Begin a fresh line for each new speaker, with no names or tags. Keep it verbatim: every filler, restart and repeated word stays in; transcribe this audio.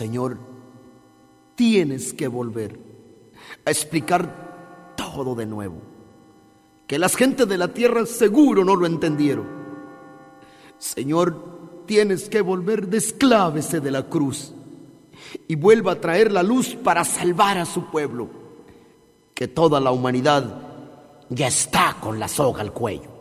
Señor, tienes que volver a explicar todo de nuevo, que las gentes de la tierra seguro no lo entendieron. Señor, tienes que volver, desclávese de la cruz y vuelva a traer la luz para salvar a su pueblo, que toda la humanidad ya está con la soga al cuello.